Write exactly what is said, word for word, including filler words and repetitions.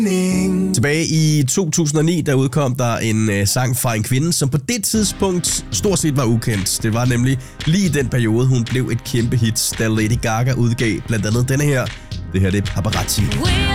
Tilbage i to tusind og ni, der udkom der en øh, sang fra en kvinde, som på det tidspunkt stort set var ukendt. Det var nemlig lige i den periode, hun blev et kæmpe hit, da Lady Gaga udgav blandt andet denne her. Det her det er Paparazzi.